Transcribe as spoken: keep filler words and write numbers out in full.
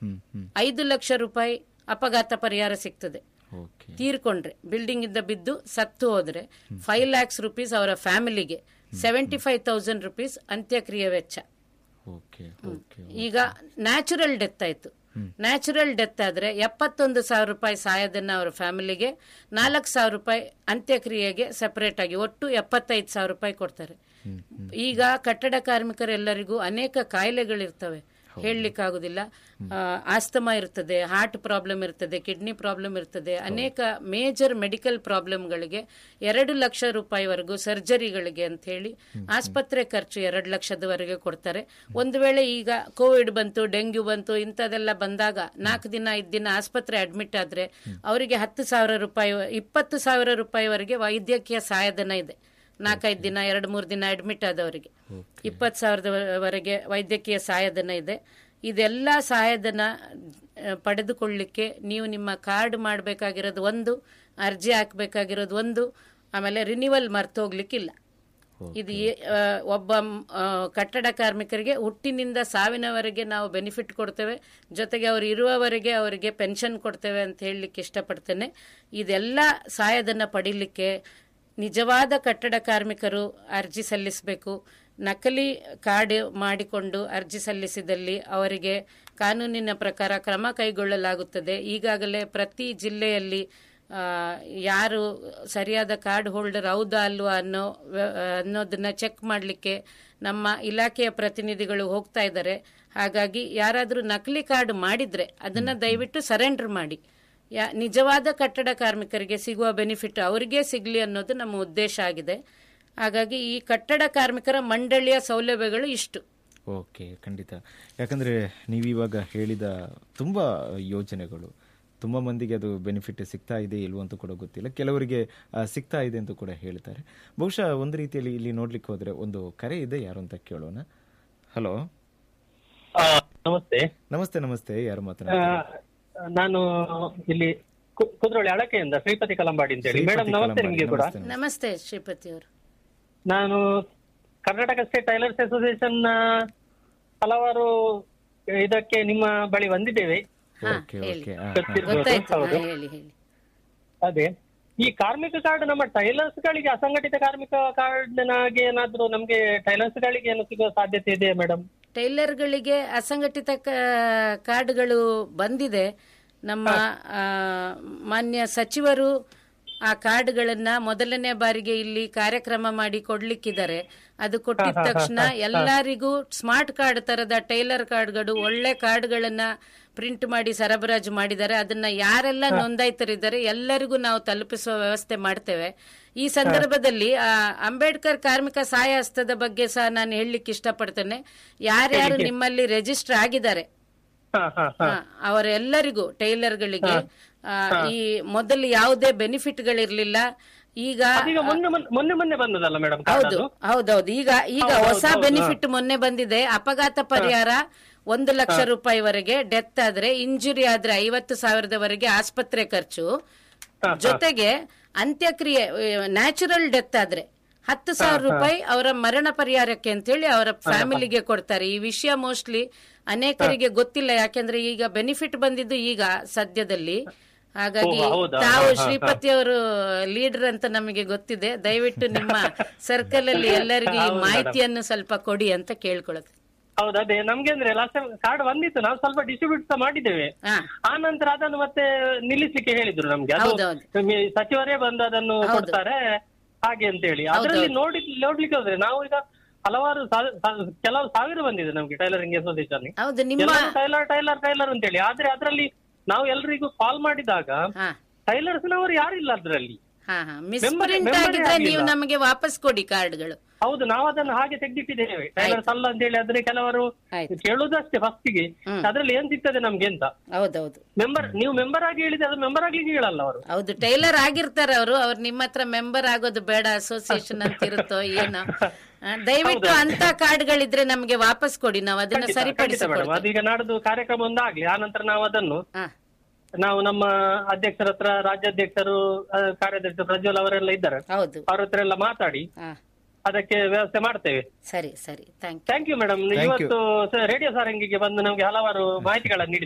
ಐದು ಲಕ್ಷ ರೂಪಾಯಿ ಅಪಘಾತ ಪರಿಹಾರ ಸಿಗ್ತದೆ. ತೀರ್ಕೊಂಡ್ರೆ, ಬಿಲ್ಡಿಂಗ್ ಇಂದ ಬಿದ್ದು ಸತ್ತು ಹೋದ್ರೆ ಫೈವ್ ಲ್ಯಾಕ್ಸ್ ರುಪೀಸ್ ಅವರ ಫ್ಯಾಮಿಲಿಗೆ, ಸೆವೆಂಟಿ ಫೈವ್ ತೌಸಂಡ್ ರುಪೀಸ್ ಅಂತ್ಯಕ್ರಿಯೆ ವೆಚ್ಚ. ಈಗ ನ್ಯಾಚುರಲ್ ಡೆತ್ ಆಯ್ತು. ನ್ಯಾಚುರಲ್ ಡೆತ್ ಆದ್ರೆ ಎಪ್ಪತ್ತೊಂದು ಸಾವಿರ ರೂಪಾಯಿ ಸಹಾಯಧನ ಅವರ ಫ್ಯಾಮಿಲಿಗೆ, ನಾಲ್ಕು ಸಾವಿರ ರೂಪಾಯಿ ಅಂತ್ಯಕ್ರಿಯೆಗೆ ಸೆಪರೇಟ್ ಆಗಿ ಒಟ್ಟು ಎಪ್ಪತ್ತೈದು ಸಾವಿರ ರೂಪಾಯಿ ಕೊಡ್ತಾರೆ. ಈಗ ಕಟ್ಟಡ ಕಾರ್ಮಿಕರೆಲ್ಲರಿಗೂ ಅನೇಕ ಕಾಯಿಲೆಗಳಿರ್ತವೆ, ಹೇಳಲಿಕ್ಕಾಗುದಿಲ್ಲ. ಆಸ್ತಮಾ ಇರ್ತದೆ, ಹಾರ್ಟ್ ಪ್ರಾಬ್ಲಮ್ ಇರ್ತದೆ, ಕಿಡ್ನಿ ಪ್ರಾಬ್ಲಮ್ ಇರ್ತದೆ, ಅನೇಕ ಮೇಜರ್ ಮೆಡಿಕಲ್ ಪ್ರಾಬ್ಲಮ್ಗಳಿಗೆ ಎರಡು ಲಕ್ಷ ರೂಪಾಯಿವರೆಗೂ ಸರ್ಜರಿಗಳಿಗೆ ಅಂತ ಹೇಳಿ ಆಸ್ಪತ್ರೆ ಖರ್ಚು ಎರಡು ಲಕ್ಷದವರೆಗೆ ಕೊಡ್ತಾರೆ. ಒಂದು ವೇಳೆ ಈಗ ಕೋವಿಡ್ ಬಂತು, ಡೆಂಗ್ಯೂ ಬಂತು, ಇಂಥದೆಲ್ಲ ಬಂದಾಗ ನಾಲ್ಕು ದಿನ ಐದು ದಿನ ಆಸ್ಪತ್ರೆ ಅಡ್ಮಿಟ್ ಆದ್ರೆ ಅವರಿಗೆ ಹತ್ತು ಸಾವಿರ ರೂಪಾಯಿ ಇಪ್ಪತ್ತು ಸಾವಿರ ರೂಪಾಯಿವರೆಗೆ ವೈದ್ಯಕೀಯ ಸಹಾಯಧನ ಇದೆ. ನಾಲ್ಕೈದು ದಿನ ಎರಡು ಮೂರು ದಿನ ಅಡ್ಮಿಟ್ ಆದವರಿಗೆ ಇಪ್ಪತ್ತು ಸಾವಿರದವರೆಗೆ ವೈದ್ಯಕೀಯ ಸಹಾಯಧನ ಇದೆ. ಇದೆಲ್ಲ ಸಹಾಯಧನ ಪಡೆದುಕೊಳ್ಳಿಕ್ಕೆ ನೀವು ನಿಮ್ಮ ಕಾರ್ಡ್ ಮಾಡಬೇಕಾಗಿರೋದು ಒಂದು, ಅರ್ಜಿ ಹಾಕಬೇಕಾಗಿರೋದು ಒಂದು, ಆಮೇಲೆ ರಿನಿವಲ್ ಮರ್ತೋಗ್ಲಿಕ್ಕಿಲ್ಲ. ಇದು ಒಬ್ಬ ಕಟ್ಟಡ ಕಾರ್ಮಿಕರಿಗೆ ಹುಟ್ಟಿನಿಂದ ಸಾವಿನವರೆಗೆ ನಾವು ಬೆನಿಫಿಟ್ ಕೊಡ್ತೇವೆ, ಜೊತೆಗೆ ಅವರು ಇರುವವರೆಗೆ ಅವರಿಗೆ ಪೆನ್ಷನ್ ಕೊಡ್ತೇವೆ ಅಂತ ಹೇಳಲಿಕ್ಕೆ ಇಷ್ಟಪಡ್ತೇನೆ. ಇದೆಲ್ಲ ಸಹಾಯಧನ ಪಡೀಲಿಕ್ಕೆ ನಿಜವಾದ ಕಟ್ಟಡ ಕಾರ್ಮಿಕರು ಅರ್ಜಿ ಸಲ್ಲಿಸಬೇಕು. ನಕಲಿ ಕಾರ್ಡ್ ಮಾಡಿಕೊಂಡು ಅರ್ಜಿ ಸಲ್ಲಿಸಿದಲ್ಲಿ ಅವರಿಗೆ ಕಾನೂನಿನ ಪ್ರಕಾರ ಕ್ರಮ ಕೈಗೊಳ್ಳಲಾಗುತ್ತದೆ. ಈಗಾಗಲೇ ಪ್ರತಿ ಜಿಲ್ಲೆಯಲ್ಲಿ ಯಾರು ಸರಿಯಾದ ಕಾರ್ಡ್ ಹೋಲ್ಡರ್ ಹೌದಾ ಅಲ್ವಾ ಅನ್ನೋ ಅನ್ನೋದನ್ನ ಚೆಕ್ ಮಾಡಲಿಕ್ಕೆ ನಮ್ಮ ಇಲಾಖೆಯ ಪ್ರತಿನಿಧಿಗಳು ಹೋಗ್ತಾ ಇದ್ದಾರೆ. ಹಾಗಾಗಿ ಯಾರಾದರೂ ನಕಲಿ ಕಾರ್ಡ್ ಮಾಡಿದ್ರೆ ಅದನ್ನ ದಯವಿಟ್ಟು ಸರೆಂಡರ್ ಮಾಡಿ. ಯಾ ನಿಜವಾದ ಕಟ್ಟಡ ಕಾರ್ಮಿಕರಿಗೆ ಸಿಗುವ ಬೆನಿಫಿಟ್ ಅವರಿಗೆ ಸಿಗಲಿ ಅನ್ನೋದು ನಮ್ಮ ಉದ್ದೇಶ ಆಗಿದೆ. ಹಾಗಾಗಿ ಈ ಕಟ್ಟಡ ಕಾರ್ಮಿಕರ ಮಂಡಳಿಯ ಸೌಲಭ್ಯಗಳು ಇಷ್ಟು. ಓಕೆ, ಖಂಡಿತ. ಯಾಕಂದರೆ ನೀವಿವಾಗ ಹೇಳಿದ ತುಂಬ ಯೋಜನೆಗಳು ತುಂಬ ಮಂದಿಗೆ ಅದು ಬೆನಿಫಿಟ್ ಸಿಗ್ತಾ ಇದೆ ಇಲ್ವೋ ಅಂತ ಕೂಡ ಗೊತ್ತಿಲ್ಲ, ಕೆಲವರಿಗೆ ಸಿಗ್ತಾ ಇದೆ ಅಂತ ಕೂಡ ಹೇಳ್ತಾರೆ. ಬಹುಶಃ ಒಂದು ರೀತಿಯಲ್ಲಿ ಇಲ್ಲಿ ನೋಡ್ಲಿಕ್ಕೆ ಹೋದ್ರೆ ಒಂದು ಕರೆ ಇದೆ, ಯಾರು ಅಂತ ಕೇಳೋಣ. ಹಲೋ, ನಮಸ್ತೆ. ನಮಸ್ತೆ ನಮಸ್ತೆ ಯಾರು ಮಾತನಾಡ್ತಾರೆ? ನಾನು ಇಲ್ಲಿ ಕುದ್ರೋಳಿ ಅಳಕೆಯಿಂದ ಶ್ರೀಪತಿ ಕಲಂಬಾಡಿ ಅಂತ ಹೇಳಿ. ಮೇಡಮ್ ನಮಸ್ತೆ. ನಿಮಗೆ ಕೂಡ ನಮಸ್ತೆ ಶ್ರೀಪತಿ ಅವರು. ನಾನು ಕರ್ನಾಟಕ ಸ್ಟೇಟ್ ಟೈಲರ್ಸ್ ಅಸೋಸಿಯೇಷನ್ ಹಲವಾರು ಇದಕ್ಕೆ ನಿಮ್ಮ ಬಳಿ ಬಂದಿದ್ದೇವೆ. ಅದೇ ಈ ಕಾರ್ಮಿಕ ಕಾರ್ಡ್ ನಮ್ಮ ಟೈಲರ್ಸ್ ಗಳಿಗೆ, ಅಸಂಘಟಿತ ಕಾರ್ಮಿಕ ಕಾರ್ಡ್ ನಾಗೆ ಏನಾದ್ರು ನಮ್ಗೆ ಟೈಲರ್ಸ್ ಗಳಿಗೆ ಏನು ಸಿಗುವ ಸಾಧ್ಯತೆ ಇದೆ ಮೇಡಮ್? ಟೈಲರ್ ಗಳಿಗೆ ಅಸಂಘಟಿತ ಕಾರ್ಡ್ಗಳು ಬಂದಿದೆ. ನಮ್ಮ ಮಾನ್ಯ ಸಚಿವರು ಆ ಕಾರ್ಡ್ಗಳನ್ನ ಮೊದಲನೇ ಬಾರಿಗೆ ಇಲ್ಲಿ ಕಾರ್ಯಕ್ರಮ ಮಾಡಿ ಕೊಡ್ಲಿಕ್ಕಿದ್ದಾರೆ. ಅದು ಕೊಟ್ಟಿದ ತಕ್ಷಣ ಎಲ್ಲರಿಗೂ ಸ್ಮಾರ್ಟ್ ಕಾರ್ಡ್ ತರದ ಟೈಲರ್ ಕಾರ್ಡ್ಗಳು, ಒಳ್ಳೆ ಕಾರ್ಡ್ಗಳನ್ನ ಪ್ರಿಂಟ್ ಮಾಡಿ ಸರಬರಾಜು ಮಾಡಿದ್ದಾರೆ. ಅದನ್ನ ಯಾರೆಲ್ಲ ನೋಂದಾಯಿತರಿದ್ದಾರೆ ಎಲ್ಲರಿಗೂ ನಾವು ತಲುಪಿಸುವ ವ್ಯವಸ್ಥೆ ಮಾಡ್ತೇವೆ. ಈ ಸಂದರ್ಭದಲ್ಲಿ ಅಂಬೇಡ್ಕರ್ ಕಾರ್ಮಿಕ ಸಹಾಯ ಹಸ್ತದ ಬಗ್ಗೆ ಸಹ ನಾನು ಹೇಳಲಿಕ್ಕೆ ಇಷ್ಟಪಡ್ತೇನೆ. ಯಾರ್ಯಾರು ನಿಮ್ಮಲ್ಲಿ ರಿಜಿಸ್ಟರ್ ಆಗಿದ್ದಾರೆ ಅವರೆಲ್ಲರಿಗೂ, ಟೈಲರ್ಗಳಿಗೆ ಈ ಮೊದಲು ಯಾವುದೇ ಬೆನಿಫಿಟ್ ಗಳಿರ್ಲಿಲ್ಲ. ಈಗ ಮೊನ್ನೆ ಮೊನ್ನೆ ಬಂದದಲ್ಲ ಮೇಡಮ್? ಹೌದು ಹೌದೌದು. ಈಗ ಈಗ ಹೊಸ ಬೆನಿಫಿಟ್ ಮೊನ್ನೆ ಬಂದಿದೆ. ಅಪಘಾತ ಪರಿಹಾರ ಒಂದು ಲಕ್ಷ ರೂಪಾಯಿವರೆಗೆ, ಡೆತ್ ಆದ್ರೆ, ಇಂಜುರಿ ಆದ್ರೆ ಐವತ್ತು ಸಾವಿರದವರೆಗೆ ಆಸ್ಪತ್ರೆ ಖರ್ಚು, ಜೊತೆಗೆ ಅಂತ್ಯಕ್ರಿಯೆ ನ್ಯಾಚುರಲ್ ಡೆತ್ ಆದ್ರೆ ಹತ್ತು ಸಾವಿರ ರೂಪಾಯಿ ಅವರ ಮರಣ ಪರಿಹಾರಕ್ಕೆ ಅಂತ ಹೇಳಿ ಅವರ ಫ್ಯಾಮಿಲಿಗೆ ಕೊಡ್ತಾರೆ. ಈ ವಿಷಯ ಮೋಸ್ಟ್ಲಿ ಅನೇಕರಿಗೆ ಗೊತ್ತಿಲ್ಲ, ಯಾಕೆಂದ್ರೆ ಈಗ ಬೆನಿಫಿಟ್ ಬಂದಿದ್ದು ಈಗ ಸದ್ಯದಲ್ಲಿ. ಹಾಗಾಗಿ ತಾವು ಶ್ರೀಪತಿ ಅವರು ಲೀಡರ್ ಅಂತ ನಮಗೆ ಗೊತ್ತಿದೆ. ದಯವಿಟ್ಟು ನಿಮ್ಮ ಸರ್ಕಲ್ ಅಲ್ಲಿ ಎಲ್ಲರಿಗೂ ಈ ಮಾಹಿತಿಯನ್ನು ಸ್ವಲ್ಪ ಕೊಡಿ ಅಂತ ಕೇಳ್ಕೊಳ್ಳುತ್ತೆ. ಹೌದು, ಅದೇ ನಮ್ಗೆ ಅಂದ್ರೆ ಲಾಸ್ಟ್ ಟೈಮ್ ಕಾರ್ಡ್ ಬಂದಿತ್ತು, ನಾವು ಸ್ವಲ್ಪ ಡಿಸ್ಟ್ರಿಬ್ಯೂಟ್ ಸಹ ಮಾಡಿದ್ದೇವೆ. ಆ ನಂತರ ಅದನ್ನು ಮತ್ತೆ ನಿಲ್ಲಿಸ್ಲಿಕ್ಕೆ ಹೇಳಿದ್ರು ನಮ್ಗೆ. ಅದು ಸಚಿವರೇ ಬಂದು ಅದನ್ನು ಕೊಡ್ತಾರೆ ಹಾಗೆ ಅಂತ ಹೇಳಿ. ಅದರಲ್ಲಿ ನೋಡಿ ನೋಡ್ಲಿಕ್ಕೆ ಹೋದ್ರೆ ನಾವು ಈಗ ಹಲವಾರು ಕೆಲವು ಸಾವಿರ ಬಂದಿದೆ ನಮ್ಗೆ tailoring association, tailor tailor tailor ಅಂತ ಹೇಳಿ. ಆದ್ರೆ ಅದರಲ್ಲಿ ನಾವು ಎಲ್ರಿಗೂ ಕಾಲ್ ಮಾಡಿದಾಗ ಟೈಲರ್ಸ್ ನವರು ಯಾರಿಲ್ಲ ಅದರಲ್ಲಿ. ನೀವು ನಮಗೆ ವಾಪಸ್ ಕೊಡಿ ಕಾರ್ಡ್ಗಳು. ಹೌದು, ನಾವು ಅದನ್ನು ಹಾಗೆ ತೆಗೆದಿಟ್ಟಿದ್ದೇವೆ. ಟೈಲರ್ಸ್ ಅಲ್ಲ ಅಂತ ಹೇಳಿ ಆದ್ರೆ ಕೆಲವರು ಕೇಳುದಷ್ಟೇ ಫಸ್ಟಿಗೆ, ಅದ್ರಲ್ಲಿ ಏನ್ ಸಿಗ್ತದೆ ನಮ್ಗೆ ಅಂತ. ಹೌದೌದು, ಮೆಂಬರ್ ನೀವು ಮೆಂಬರ್ ಆಗಿ ಹೇಳಿದ್ರೆ ಅದು ಮೆಂಬರ್ ಆಗ್ಲಿಕ್ಕೆ ಹೇಳಲ್ಲ ಅವರು. ಹೌದು, ಟೈಲರ್ ಆಗಿರ್ತಾರೆ ಅವರು. ಅವ್ರು ನಿಮ್ಮ ಹತ್ರ ಮೆಂಬರ್ ಆಗೋದು ಬೇಡ, ಅಸೋಸಿಯೇಷನ್ ಅಂತ ಇರುತ್ತೋ ಏನೋ. ದಯವಿಟ್ಟು ಅಂತ ಕಾರ್ಡ್ಗಳಿದ್ರೆ ನಮ್ಗೆ ವಾಪಸ್ ಕೊಡಿ, ನಾವು ಅದನ್ನ ಸರಿಪಡಿಸಬಹುದು. ಅದೀಗ ನಾಡ್ದು ಕಾರ್ಯಕ್ರಮ ಒಂದಾಗ್ಲಿ, ಆ ನಂತರ ನಾವು ಅದನ್ನು ನಾವು ನಮ್ಮ ಅಧ್ಯಕ್ಷರ ಹತ್ರ, ರಾಜ್ಯಾಧ್ಯಕ್ಷರು, ಕಾರ್ಯಾಧ್ಯಕ್ಷರು ಪ್ರಜ್ವಲ್ ಅವರೆಲ್ಲ ಇದ್ದಾರೆ, ಅವ್ರ ಹತ್ರ ಎಲ್ಲ ಮಾತಾಡಿ ಅದಕ್ಕೆ ವ್ಯವಸ್ಥೆ ಮಾಡ್ತೇವೆ. ಸರಿ ಸರಿ, ಥ್ಯಾಂಕ್ ಯು ಮೇಡಮ್. ಇವತ್ತು ರೇಡಿಯೋ ಸಾರಂಗಿಗೆ ಬಂದು ನಮ್ಗೆ ಹಲವಾರು ಮಾಹಿತಿಗಳನ್ನು ನೀಡಿದ್ದಾರೆ.